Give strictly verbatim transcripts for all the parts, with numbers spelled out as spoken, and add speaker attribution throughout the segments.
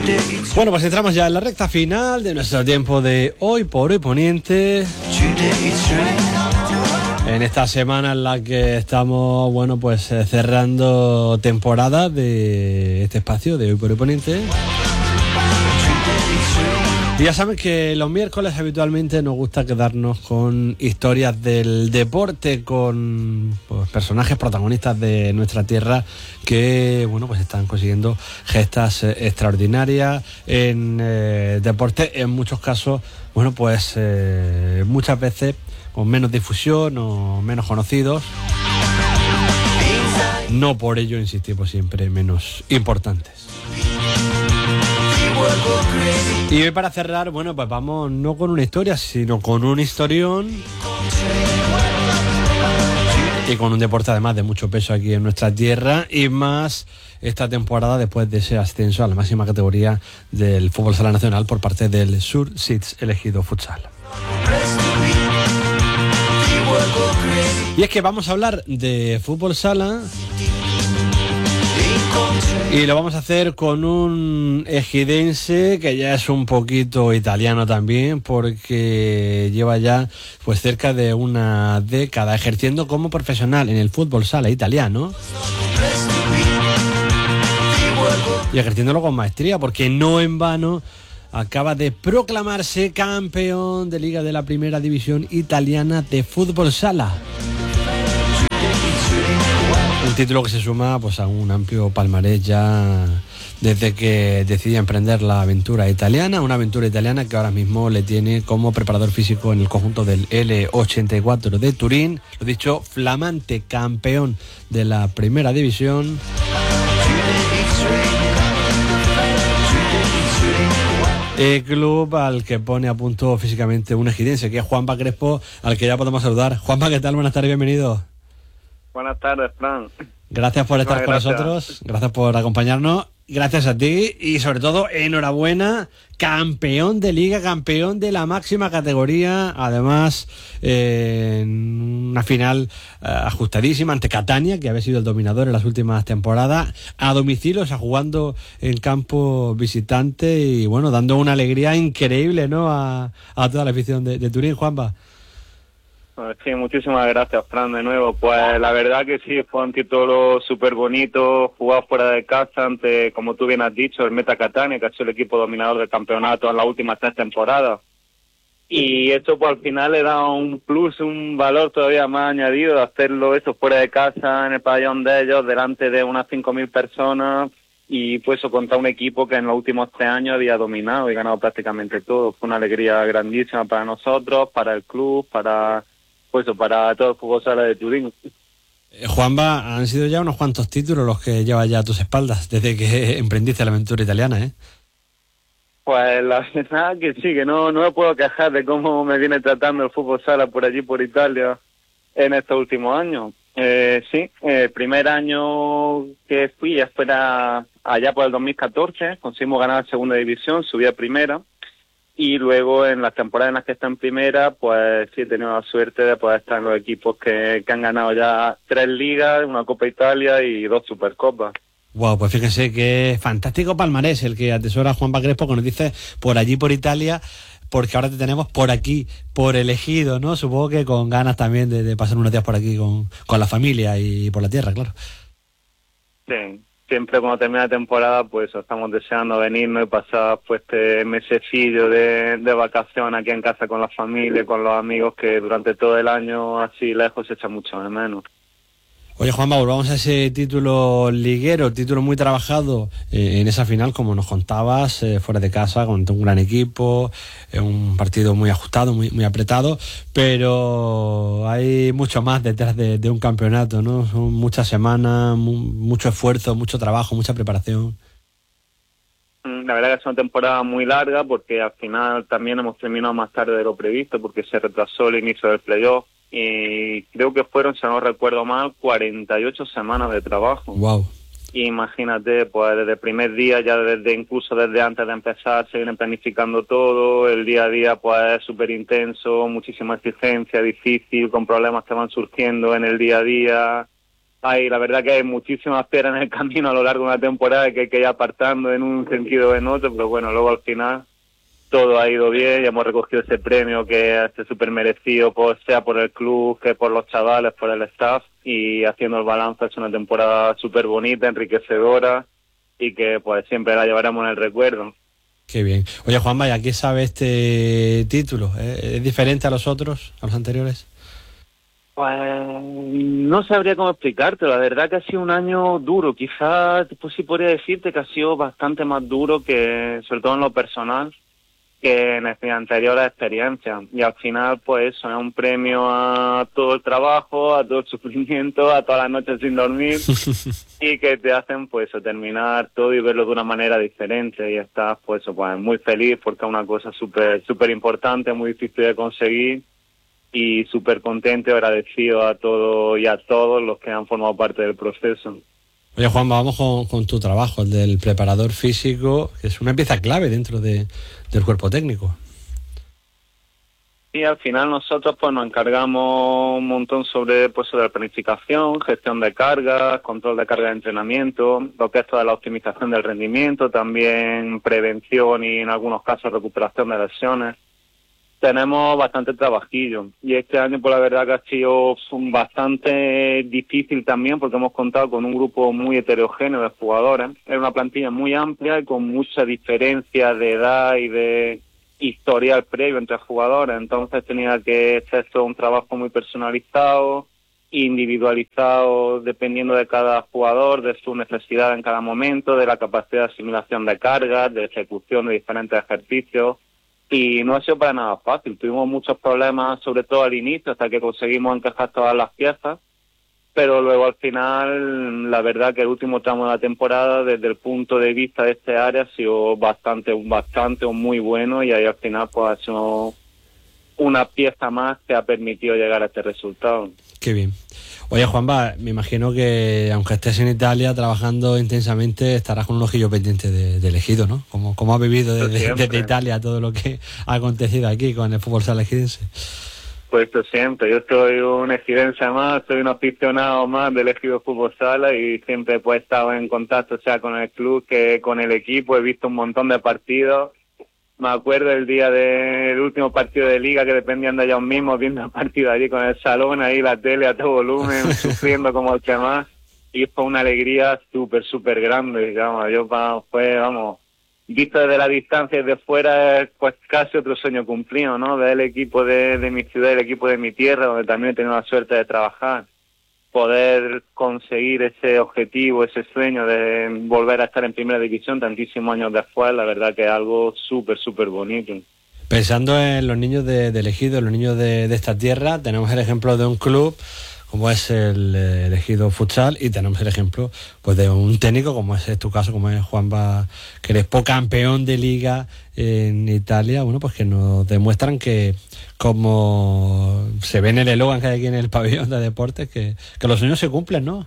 Speaker 1: Bueno, pues entramos ya en la recta final de nuestro tiempo de Hoy por Hoy Poniente. En esta semana en la que estamos, bueno, pues eh, cerrando temporada de este espacio de Hoy por Hoy Poniente. Y ya saben que los miércoles habitualmente nos gusta quedarnos con historias del deporte, con pues, personajes protagonistas de nuestra tierra que, bueno, pues están consiguiendo gestas eh, extraordinarias en eh, deporte, en muchos casos, bueno, pues eh, muchas veces con menos difusión o menos conocidos. No por ello, insistimos, siempre menos importantes. Y hoy para cerrar, bueno, pues vamos no con una historia, sino con un historión y con un deporte además de mucho peso aquí en nuestra tierra, y más esta temporada después de ese ascenso a la máxima categoría del fútbol sala nacional por parte del Sur Sits Elegido Futsal. Y es que vamos a hablar de fútbol sala y lo vamos a hacer con un ejidense que ya es un poquito italiano también, porque lleva ya pues cerca de una década ejerciendo como profesional en el fútbol sala italiano y ejerciéndolo con maestría, porque no en vano acaba de proclamarse campeón de Liga de la Primera División Italiana de fútbol sala. Un título que se suma pues a un amplio palmarés ya desde que decidió emprender la aventura italiana, una aventura italiana que ahora mismo le tiene como preparador físico en el conjunto del L ochenta y cuatro de Turín, lo dicho, flamante campeón de la Primera División. El club al que pone a punto físicamente un ejidense, que es Juanpa Crespo, al que ya podemos saludar. Juanpa, ¿qué tal? Buenas tardes, bienvenido.
Speaker 2: Buenas tardes, Fran.
Speaker 1: Gracias por estar con nosotros, gracias por acompañarnos, gracias a ti y sobre todo enhorabuena, campeón de liga, campeón de la máxima categoría, además eh, en una final eh, ajustadísima ante Catania, que había sido el dominador en las últimas temporadas, a domicilio, o sea, jugando en campo visitante y bueno, dando una alegría increíble, ¿no?, a, a toda la afición de, de Turín. Juanpa.
Speaker 2: Sí, muchísimas gracias, Fran, de nuevo. Pues la verdad que sí, fue un título súper bonito, jugado fuera de casa ante, como tú bien has dicho, el Meta Catania, que ha sido el equipo dominador del campeonato en las últimas tres temporadas. Y esto pues al final le da un plus, un valor todavía más añadido de hacerlo eso fuera de casa, en el pabellón de ellos, delante de unas cinco mil personas, y pues eso contra un equipo que en los últimos tres años había dominado y ganado prácticamente todo. Fue una alegría grandísima para nosotros, para el club, para... pues para todo el fútbol sala de Turín.
Speaker 1: Eh, Juanpa, han sido ya unos cuantos títulos los que llevas ya a tus espaldas desde que emprendiste la aventura italiana, ¿eh?
Speaker 2: Pues la verdad que sí, que no, no me puedo quejar de cómo me viene tratando el fútbol sala por allí, por Italia, en estos últimos años. Eh, sí, el primer año que fui, ya fuera allá por el dos mil catorce, conseguimos ganar segunda división, subí a primera. Y luego en las temporadas en las que está en primera, pues sí he tenido la suerte de poder estar en los equipos que, que han ganado ya tres ligas, una Copa Italia y dos Supercopas.
Speaker 1: Wow, pues fíjense que fantástico palmarés el que atesora Juanpa Crespo, que nos dice por allí por Italia, porque ahora te tenemos por aquí, por elegido, ¿no? Supongo que con ganas también de, de pasar unos días por aquí con, con la familia y por la tierra, claro.
Speaker 2: Sí. Siempre cuando termina la temporada, pues estamos deseando venirnos y pasar pues este mesecillo de, de vacación aquí en casa con la familia, con los amigos, que durante todo el año así lejos se echa mucho de menos.
Speaker 1: Oye, Juanma, volvamos a ese título liguero, título muy trabajado eh, en esa final, como nos contabas, eh, fuera de casa, con un gran equipo, eh, un partido muy ajustado, muy, muy apretado, pero hay mucho más detrás de, de un campeonato, ¿no? Son muchas semanas, mu- mucho esfuerzo, mucho trabajo, mucha preparación.
Speaker 2: La verdad que es una temporada muy larga, porque al final también hemos terminado más tarde de lo previsto, porque se retrasó el inicio del playoff. Y creo que fueron, si no recuerdo mal, cuarenta y ocho semanas de trabajo.
Speaker 1: Wow.
Speaker 2: Imagínate, pues desde el primer día, ya desde incluso desde antes de empezar, se viene planificando todo. El día a día, pues es súper intenso, muchísima exigencia, difícil, con problemas que van surgiendo en el día a día. hay, la verdad que hay muchísimas piedras en el camino a lo largo de una temporada que hay que ir apartando en un sentido o en otro, pero bueno, luego al final todo ha ido bien y hemos recogido ese premio que es súper merecido, por, sea por el club, que por los chavales, por el staff, y haciendo el balance es una temporada súper bonita, enriquecedora, y que pues siempre la llevaremos en el recuerdo.
Speaker 1: Qué bien. Oye, Juanma, ¿y a qué sabe este título? ¿Eh? ¿Es diferente a los otros, a los anteriores?
Speaker 2: Pues no sabría cómo explicarte, la verdad que ha sido un año duro, quizás pues sí podría decirte que ha sido bastante más duro que, sobre todo en lo personal, que en mis anteriores experiencias. Y al final, pues eso, es un premio a todo el trabajo, a todo el sufrimiento, a todas las noches sin dormir, y que te hacen, pues, terminar todo y verlo de una manera diferente. Y estás, pues, pues muy feliz porque es una cosa súper súper importante, muy difícil de conseguir, y súper contento y agradecido a todos y a todos los que han formado parte del proceso.
Speaker 1: Oye, Juan, vamos con, con tu trabajo, el del preparador físico, que es una pieza clave dentro de, del cuerpo técnico.
Speaker 2: Y al final nosotros pues nos encargamos un montón sobre pues sobre la planificación, gestión de cargas, control de carga de entrenamiento, lo que es toda la optimización del rendimiento, también prevención y en algunos casos recuperación de lesiones. Tenemos bastante trabajillo y este año pues la verdad que ha sido bastante difícil también porque hemos contado con un grupo muy heterogéneo de jugadores. Era una plantilla muy amplia y con mucha diferencia de edad y de historial previo entre jugadores, entonces tenía que hacer todo un trabajo muy personalizado, individualizado dependiendo de cada jugador, de su necesidad en cada momento, de la capacidad de asimilación de cargas, de ejecución de diferentes ejercicios. Y no ha sido para nada fácil. Tuvimos muchos problemas, sobre todo al inicio, hasta que conseguimos encajar todas las piezas. Pero luego al final, la verdad que el último tramo de la temporada, desde el punto de vista de este área, ha sido bastante, bastante o muy bueno. Y ahí al final pues ha sido una pieza más que ha permitido llegar a este resultado.
Speaker 1: Qué bien. Oye, Juanva, me imagino que aunque estés en Italia trabajando intensamente, estarás con un ojillo pendiente de, de Ejido, ¿no? ¿Cómo, cómo has vivido desde, desde Italia todo lo que ha acontecido aquí con el fútbol sala ejidense?
Speaker 2: Pues esto siempre. Yo soy un ejidense más, soy un aficionado más del Ejido Fútbol Sala y siempre pues, he estado en contacto sea con el club que con el equipo. He visto un montón de partidos. Me acuerdo el día del último partido de liga que dependían de ellos mismos, viendo el partido allí con el salón, ahí la tele a todo volumen, sufriendo como el que más. Y fue una alegría súper, súper grande, digamos. Yo, fue, vamos, visto desde la distancia y desde fuera, es pues casi otro sueño cumplido, ¿no? Ver el equipo de, de mi ciudad, el equipo de mi tierra, donde también he tenido la suerte de trabajar. Poder conseguir ese objetivo, ese sueño de volver a estar en primera división tantísimos años después, la verdad que es algo súper, súper bonito.
Speaker 1: Pensando en los niños de, de Ejido, los niños de, de esta tierra, tenemos el ejemplo de un club como es el, el Ejido Futsal y tenemos el ejemplo pues de un técnico como es tu caso, como es Juanva Crespo, campeón de liga en Italia, bueno, pues que nos demuestran que como se ve en el eslogan que hay aquí en el pabellón de deportes, que, que los sueños se cumplen, ¿no?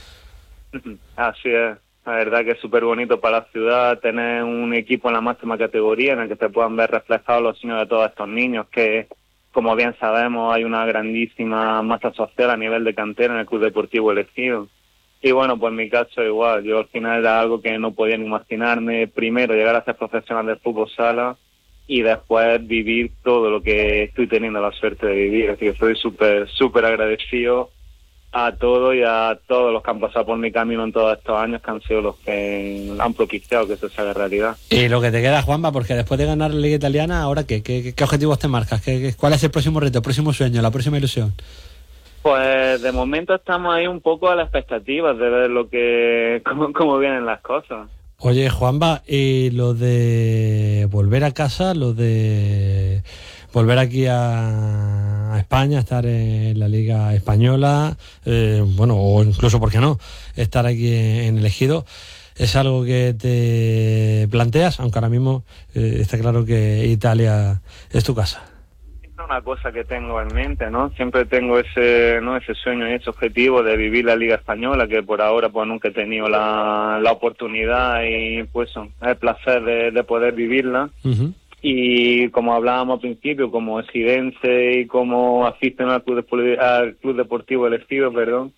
Speaker 2: Así es, la verdad que es súper bonito para la ciudad tener un equipo en la máxima categoría en el que se puedan ver reflejados los sueños de todos estos niños que, como bien sabemos, hay una grandísima masa social a nivel de cantera en el Club Deportivo El Ejido. Y bueno, pues en mi caso igual, yo al final era algo que no podía ni imaginarme, primero llegar a ser profesional del fútbol sala y después vivir todo lo que estoy teniendo la suerte de vivir. Así que estoy súper, súper agradecido a todos y a todos los que han pasado por mi camino en todos estos años, que han sido los que han propiciado que eso se haga realidad.
Speaker 1: Y lo que te queda, Juanma, porque después de ganar la Liga Italiana, ¿ahora qué? ¿Qué, qué objetivos te marcas? ¿Qué, qué, ¿Cuál es el próximo reto, el próximo sueño, la próxima ilusión?
Speaker 2: Pues de momento estamos ahí un poco a la expectativa de ver lo que cómo, cómo vienen las cosas.
Speaker 1: Oye, Juanva, y lo de volver a casa, lo de volver aquí a, a España, estar en la Liga Española, eh, bueno, o incluso, ¿por qué no?, estar aquí en el Ejido, ¿es algo que te planteas? Aunque ahora mismo eh, está claro que Italia es tu casa.
Speaker 2: Es una cosa que tengo en mente, ¿no? Siempre tengo ese no ese sueño y ese objetivo de vivir la Liga Española, que por ahora pues nunca he tenido la, la oportunidad y pues el placer de, de poder vivirla. Uh-huh. Y como hablábamos al principio, como ejidense y como aficionado al Club, de, al Club Deportivo El Ejido, perdón,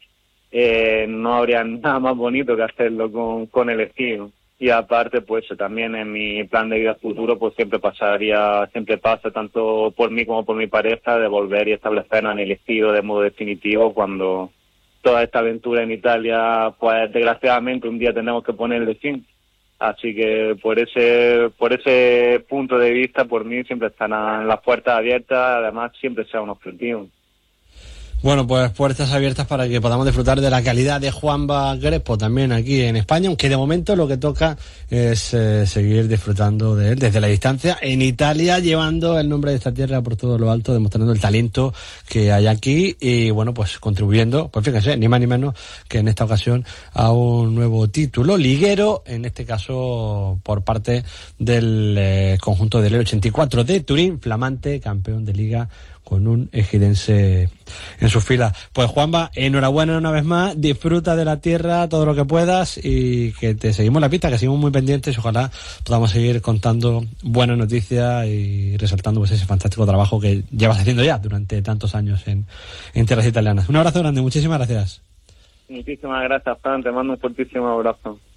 Speaker 2: eh, no habría nada más bonito que hacerlo con, con el esquí, ¿no? Y aparte, pues también en mi plan de vida futuro, pues siempre pasaría, siempre pasa, tanto por mí como por mi pareja, de volver y establecernos en el esquí de modo definitivo cuando toda esta aventura en Italia, pues desgraciadamente un día tenemos que ponerle fin. Así que por ese por ese punto de vista, por mí siempre están las puertas abiertas, además siempre sea un objetivo.
Speaker 1: Bueno, pues puertas abiertas para que podamos disfrutar de la calidad de Juanba Crespo también aquí en España, aunque de momento lo que toca es eh, seguir disfrutando de él desde la distancia en Italia, llevando el nombre de esta tierra por todo lo alto, demostrando el talento que hay aquí y bueno, pues contribuyendo, pues fíjense, ni más ni menos que en esta ocasión a un nuevo título liguero, en este caso por parte del eh, conjunto del ochenta y cuatro de Turín, flamante campeón de liga con un ejidense en sus filas. Pues Juanba, enhorabuena una vez más, disfruta de la tierra todo lo que puedas y que te seguimos la pista, que seguimos muy pendientes y ojalá podamos seguir contando buenas noticias y resaltando pues ese fantástico trabajo que llevas haciendo ya durante tantos años en, en tierras italianas. Un abrazo grande, muchísimas gracias.
Speaker 2: Muchísimas gracias, Fran, te mando un fortísimo abrazo.